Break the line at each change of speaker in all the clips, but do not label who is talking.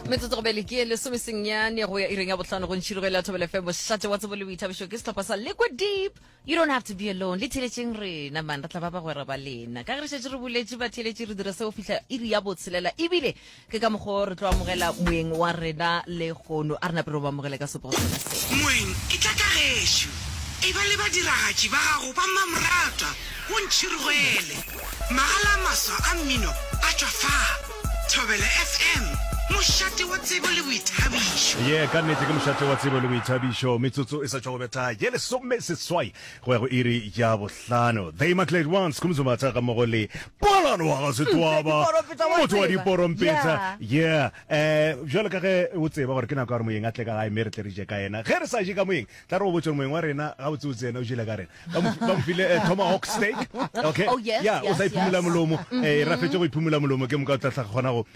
Metsotso bele ke le somesenyane go ya ireng ya botlhano go ntshirogela Thobela FM mo shate wa tsebo le boithabiso ke setlhopha sa Liquid Deep. You don't have to be alone. Le theletseng rena man re tla ba go re ba lena ka re shetse re buletse ba theletše re dira se o fihla iri ya botshelela ebile ke ka mogo re tlo amogela moeng wa rena le gono a rena pero ba amogela ka seporotsena se
moeng e tla ka gesho e ba le ba diragatši ba gago ba mamrata o ntšhirogele magala maswa a mmino a tšwa fa Thobela FM mošate wa tsebo le boithabišo
ka nnete ke mošate wa tsebo le boithabišo metsotso e sa tšwa go betha ye lesome seswai go ya go iri ya bohlano they maclade once kumzo matsa ga mogo le polano wa ga setwaba motho wa diporompetsa jalo ka ge o tseba gore ke nako ya re moeng a tle ka gae mme re tle re je ka ena ge re sa je ka moeng tla re go botse moeng wa rena ga botse o tsena o jele ka rena ba mfile tomahawk steak okay o sa iphumula molomo ra fetse go iphumula molomo ke moka o tla kgona go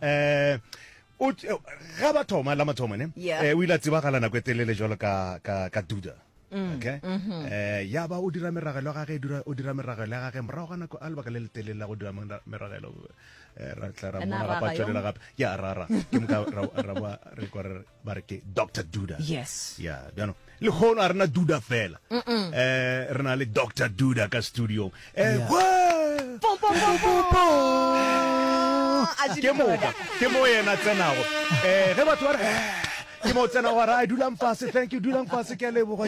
ga ba thoma la mathomo ne o ile a tsebagala nako e telele jalo ka Duda okay ya ba o dira meragelo ga ge o dira meragelo ga ge morago ga nako a lebaka le le telele la go dira meragelo ra tla ra mona ga pa tswelela gape ya rara ke moka ra ba re kwa ba re ke Dr. Duda
yes
bjano le gono a rena Duda fela re na le Dr. Duda ka studio ke mo yena tsenago ge batho ba re ke mo tsena go ra dulang fase thank you dulang fase ke a leboga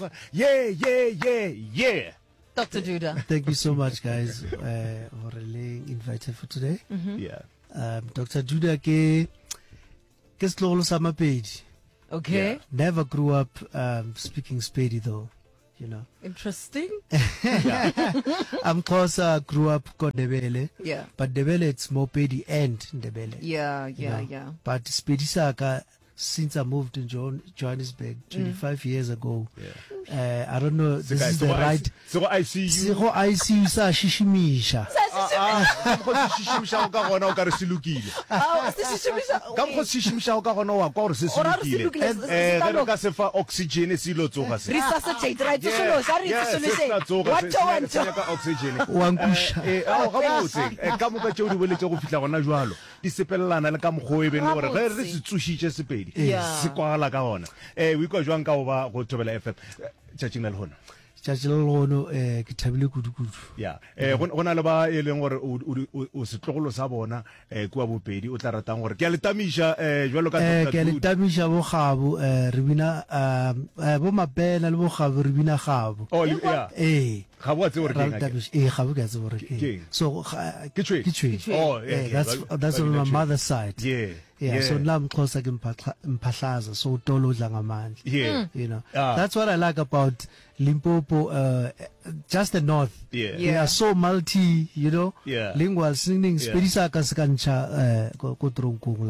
yeah
Dr. Duda
thank you so much guys for being invited for today Dr. Duda ke setlogolo sa Mapedi
okay
never grew up speaking Sepedi though you know
interesting
I'm close grew up got Ndebele but Ndebele it's more Pedi and Ndebele
yeah
but Sepedi saka since I moved in Johannesburg 25 years ago I don't know this is the right
so I see
you sa shishimisha
go shishimisha ka gona o ka re silukile ka go shishimisha ka gona wa kwa re se silukile ge ka se fa oxygen se lo tsoga se
resuscitate right so sorry
se ka oxygen
wankusha
ga botse ka moka tšeo di boletse go fihla gona jwalo di sepelelana le ka mogo e beng gore ge re se tsushitše Sepedi se kwala ka gona o ikwa jwang ka go ba go Thobela FM tšatšing la le gona
ke thabile kudu-kudu
go na le ba e leng gore o setlogolo sa bona kua Bopedi o tla ratang gore ke a le tamiša jwalo ka
ke a le tamiša bo Gabo re bina bo Mapena le bo Gabo re bina Gabo
ga bo a tse gore ke
Gabo ke a tse gore ke so
ke tšwe
that's on my mother's side so now I'm closer to Mpahlaza, so Tolo Langamand. You know, that's what I like about Limpopo, just the north. We are so multi, you know, lingual singing, Spedisa Kaskancha, Kotrunku,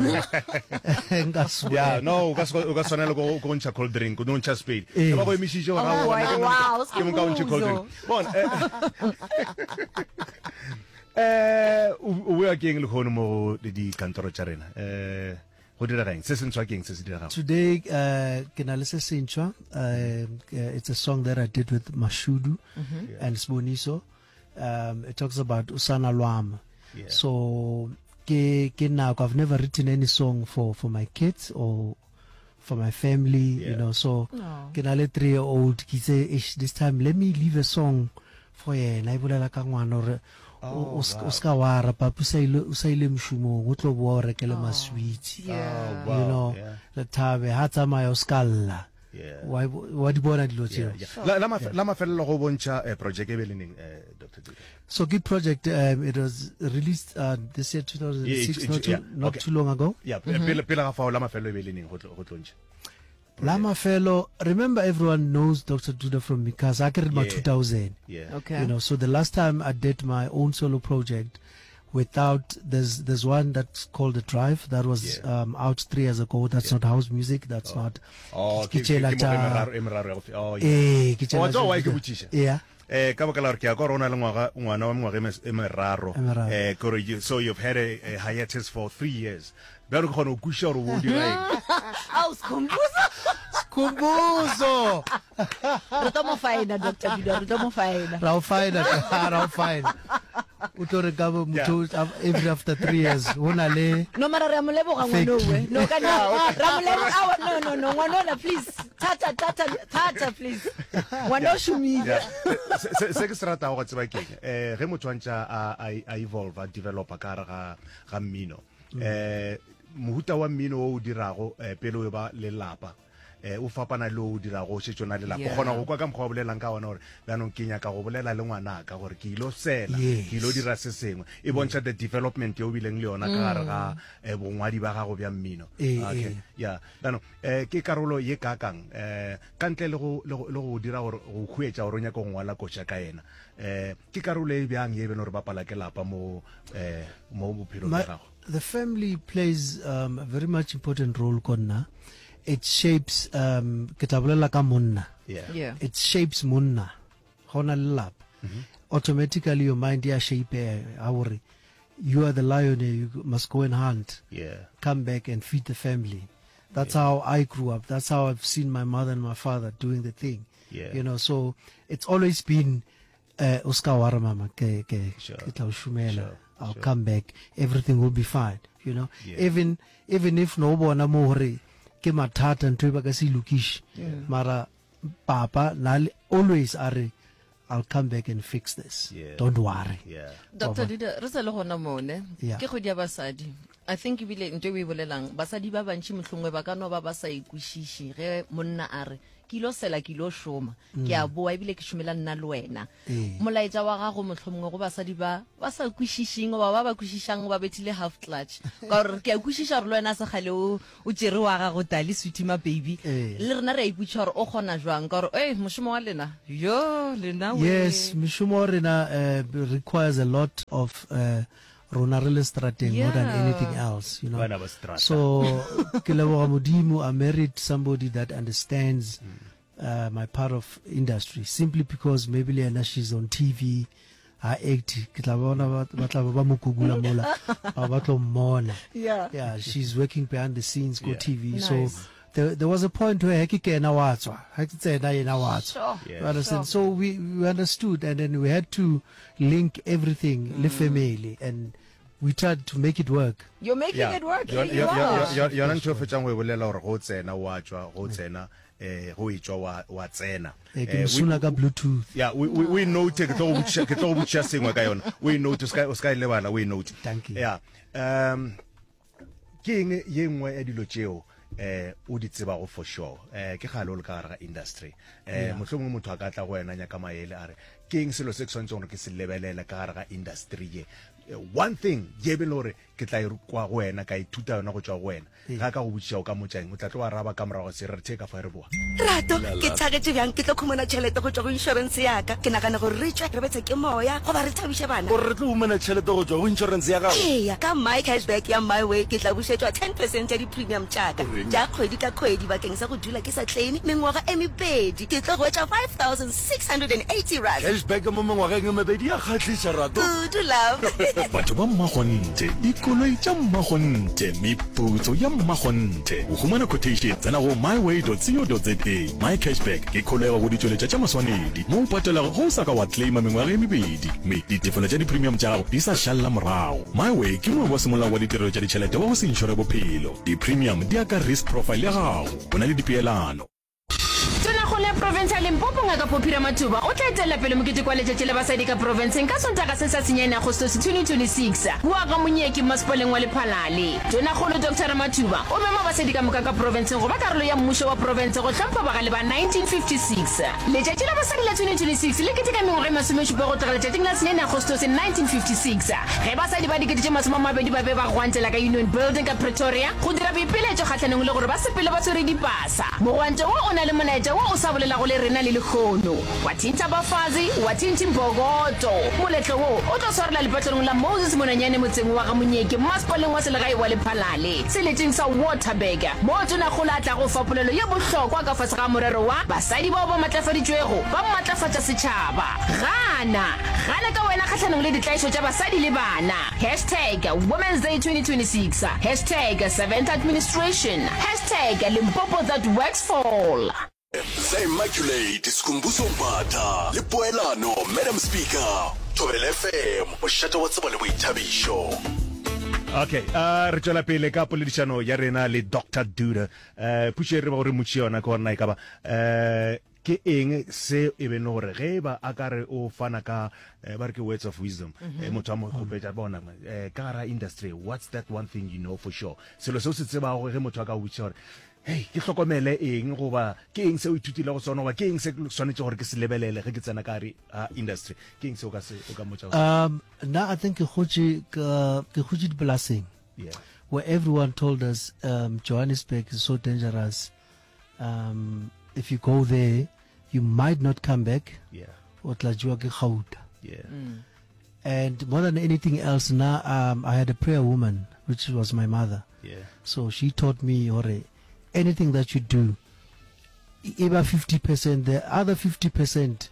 no, Gasonel go concha cold drink, don't just speed. We are getting look mo di kantoro charena go dira reng se sentshwa keng se se dira
today ke na le se sentshwa it's a song that I did with Mashudu and Sboniso it talks about Usana Lwama so ke now I've never written any song for my kids or for my family you know so ke na le 3-year-old ke say this time let me leave a song for yena I bolela ka ngwana re o ska wa ra papu sa ile mshumo go tlo bo rekele maswiti you know the tabe ha tsamaya o skalla wa di bona dilo tseo
la mafelelo go bontsha project e beleneng Dr. Duda
so good project it was released this year 2006 not too long ago
pele ga fa la mafelelo e beleneng go tlontša
Lama Fellow, remember everyone knows Dr. Duda from Mikasa. I can remember 2000.
Okay.
You know, so the last time I did my own solo project without, there's one that's called The Drive. That was out 3 years ago. That's not house music. That's not.
Ka baka la re ke a go rona le ngwana wa ngwaga e meraro so you've had a hiatus for 3 years ba re go kusha re bo dira
Kumbuzo
re tomo faina Dr. Duda re tomo faina
ra faina Utore kabo mutu every after 3 years. Una le.
No mara ra moleboga ngwana we. No kana ra moleboga no ngwana please. Tata please. Ngwana shumile.
Se ke serata go tseba ke ge motho wantsa a evolve a develop ka ga mmino mohuta wa mmino o dirago pele o ba le lapa o fapana le o dirago se tsona le lapa gona go kwa ka mkhwa bolelang ka ona gore banong kenya ka go bolela le ngwana ka gore ke ilo sela ke ilo dira se sengwe e bontsha the development yo bileng le yona ka gare ga bongwadi ba gago bya mmino okay yeah banong ke karolo ye kakang ka ntle le go dira gore go khuetsa gore nya go ngwala kotsha ka ena ke karolo e byang ye beno re bapala ke lapa mo bophelo ba gago.
The family plays a very much important role konna. It shapes ketabolela ka monna.
Yeah.
It shapes monna. Hona lap. Automatically your mind ya shape our you are the lion, you must go and hunt.
Yeah.
Come back and feed the family. That's how I grew up. That's how I've seen my mother and my father doing the thing.
Yeah.
You know, so it's always been Oscar Wara mama ke
Sure.
I'll come back, everything will be fine, you know.
Yeah.
Even if no bona mo hore ke mathata ntwe ba ka se lukish mara papa always are I'll come back and fix this.
Yeah.
Don't worry.
Yeah.
Dr. Dida re se le gona mone
Yeah.
ke go dia basadi I think ibile ntwe we bolelang basadi ba bantshi mohlongwe ba ka no ba sa ikwishishi ge monna are kilo sela kilo shoma ke a boa ibile ke shumela nna le wena molaetsa wa gago mohlomongwe go basadi ba sa kwishishing ba kwishishang ba betile half clutch ka re ke a kwishisha re le wena se gale o tsere wa gago dali sweetie ma baby le rena re iputsa gore o gona jwang ka re moshomo wa lena yo lena we
Yes, mishumo rena requires a lot of rona re le strateng more than anything else, you know.
Bana ba strata.
So ke leboga modimo I married somebody that understands my part of industry simply because maybe Lena she's on TV I act ke tla bona ba tla ba mo kugula mola ba tlo mmona. Yeah, she's working behind the scenes go TV.
Nice.
So there was a point where he kena watswa ha ke tsena yena watswa. You understand? So we understood and then we had to link everything le family and we tried to make it work.
You're making it work.
Yona ntho fetsang we bolela gore go tsena wa tswa go tsena go itswa wa tsena
ke msuna ka Bluetooth.
Yeah, we note ke tlo butcha sengwe ka yona we note ska le bana we note.
Thank you.
Yeah. Ke eng ye nngwe ya dilo tseo o di tseba go for sure ke galo le ka ga industry mohlomong motho a ka tla go wena nya ka maele are ke eng selo se tsontsong gore ke se lebelela ka ga industry ye one thing ye be lore ke tla kwa go wena ka ithuta yona go tswa go wena ga ka go butša o ka motsang o tla tlo wa raba ka morago se re take fa re boa
Rato ke tshagetse bjang ke tlo khumana tšhelete go tswa go insurance ya ka ke nagana gore re tswa re betse ke moya go ba re thabishe bana
gore re tlo humana tšhelete go tswa go insurance ya gago
eya ka my cashback ya my way ke tla bušetšwa 10% ya di-premium tšaka tša kgwedi ka kgwedi bakeng sa go dula ke sa tlene mengwaga e mebedi ke tlo go etša 5,680 rand
cashback mo mengwageng e mebedi ya kgatlhiša Rato
kudu love
batho ba mmagonte dikoloi tša mmagonte meputso ya mmagonte o humana quotation tsena go myway.co.za my cashback ke kholego go ditšweletša tša maswanedi mo o patelago go sa ka wa claima mengwaga e mebedi mme ditefelo tša di-premium tša gago di sa šalela morago myway ke mongwe wa semolao wa ditirelo tša ditšhelete wa go se inšore bophelo di-premium di aka risk profile ya gago o na le dipeelano
tonakgolo ya province ya limpopo ngaka Phophi Ramathuba o tla etela pele mokete kwa letšatši le basadi ka provinceng ka sontaga se sa senyane agostosi 2026 bua ka monyeki mmasepaleng wa lephalale tonakgolo Dr. Ramathuba o mema basadi ka moka ka provinceng go ba karolo ya mmušo wa province go hlompha bagale ba 1956 letšatši la basadi la 2026 le keteka mengwaga e masomešupa go tloga letšatšing la senyane agostosi 1956 ge basadi ba dikete tše masomamabedi ba be ba gwantela ka union building ka pretoria go dira boipeletšo kgatlhanong le gore ba sepele ba tshwere dipasa mogwanto wo o na le molaetša wo o sa bolela go le rena le lekgono wa thinta bafazi wa thinti mbogoto moletlo wo o tlo swarela lepatlelong la Moses Monanyane motseng wa ga monyeki mmasepaleng wa selegae wa lephalale seleteng sa Waterberg mo tonakgolo a tla go fa polelo ye bohlokwa ka fase ga morero wa basadi bao ba matlafaditšwego ba maatlafatša setšhaba gana ka wena kgatlhanong le ditlaišo tša basadi le bana #Women's Day 2026 #7th Administration #Limpopo that works for all.
Sa Immaculate Sikhumbuzo Mphatha le Poelano Madam Speaker Thobela FM mošate wa tsebo le boithabišo.
Okay, re tswela pele ka poledišano ya rena le Dr. Duda. Puše re ba gore motši yona ke gona e ka ba ke eng se e bene gore ge ba a ka re o fana ka ba re ke words of wisdom motho a mo gopetša bona ka gara industry, what's that one thing you know for sure? Selo se o se tsebago ge motho a ka botša gore hey ke hlokomele eng goba ke eng se o ithutile go sona goba ke eng se swanetse gore ke se lebelele ge ke tsena ka gare industry, ke eng se o ka motša
now I think ke khotse dipolaseng where everyone told us Johannesburg is so dangerous. If you go there, you might not come back. And more than anything else, now I had a prayer woman, which was my mother. So she taught me, anything that you do, about 50%, the other 50%,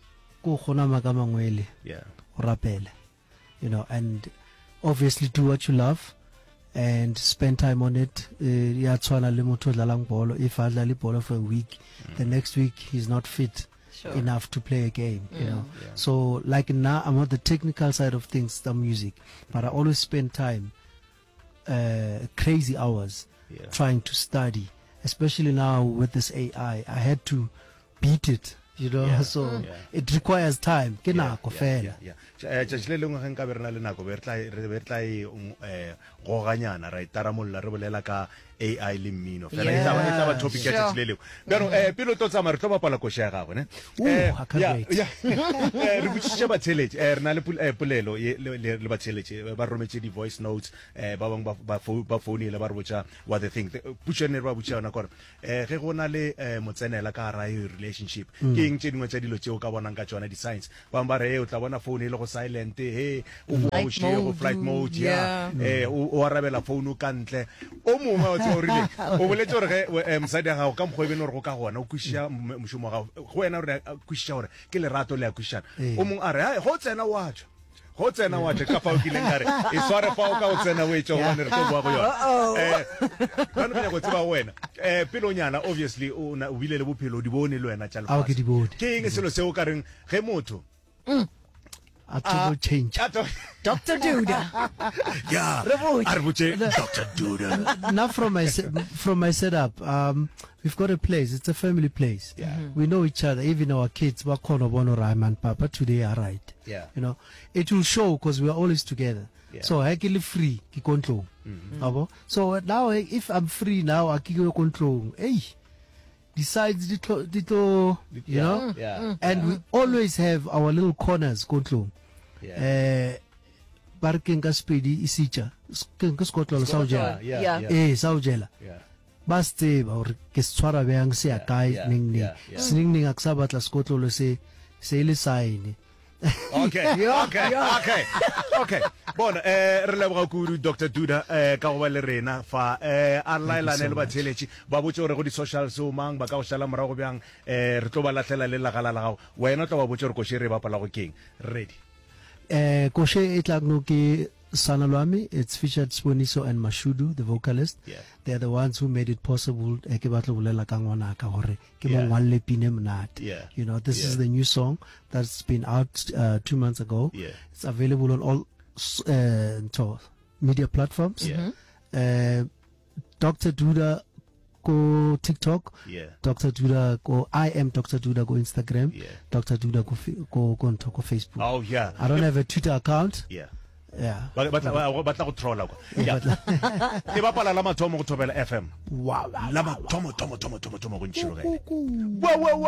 and obviously do what you love. And spend time on it. If I play for a week, the next week he's not fit enough to play a game. You know. So like now I'm on the technical side of things, the music, but I always spend time, crazy hours, trying to study. Especially now with this AI, I had to beat it. You know, so it requires time.
Tšatši le lengwe ge nka be re na le nako be re tla e goganyana ra itaramolla re bolela ka AI le mmino fela e tla ba topic ya tšatši le lengwe bjano pele o tlo tsamaya re tlo bapala koša ya gago ne re botšišitše batheletši re na le polelo le batheletši ba rometše di-voice notes ba bangwe ba founile ba re botša what they think pušene re ba botša yona kore ge go na le motsenela ka gara relationship ke eng tše dingwe tša dilo tšeo ka bonang ka tšona di-science bangwe ba re o tla bona phone e le go silent he o go flight mode o arabela phone ka ntle o mongwe o tse o rile o boletse gore ge mosadi ya gago ka mokgwa e bene gore go ka gona o kwešiša mošomo wa gago go wena gore a kwešiša gore ke lerato le a kwešišana o mongwe a re go tsena watšha ka fao kileng ka re e sware fao ka go tsena o etša gobane re tlo boa go yona bane go nyako tseba go wena pelonyana obviously o bile le bophelo o di bone le wena tša lefase ke eng selo seo ka reng ge motho
change.
Dr. Duda.
Dr. Duda.
Now from my setup, we've got a place. It's a family place. We know each other. Even our kids, and Papa today are right. You know, it will show because we are always together. So I can live free, control. So now if I'm free now, I can control. Hey. Besides you know, and we always have our little corners control. Parking Gaspedi isicha Scotland Saujela Baste or Keswara Bang se a guy singing Aksabat la Scotland say sign.
Okay. Bon, re leboga kudu Dr. Duda ka go ba le rena fa a laela ne le batheletši ba botse gore go di-social so mang ba ka go šala morago bjang re tlo ba latlhela le lagala la gago wena o tla ba botse gore koše re bapala go keng ready
koše e tlagno ke Sana Lwami, it's featured Sponiso and Mashudu, the vocalist. They're the ones who made it possible. You know, this is the new song that's been out 2 months ago. It's available on all media platforms. Dr. Duda go TikTok. Dr. Duda go I am Dr. Duda go Instagram. Dr. Duda go Facebook.
Oh yeah.
I don't have a Twitter account.
Batla go trolla kwa e bapala la mathomo go Thobela FM
wow
la mathomo go ntshiro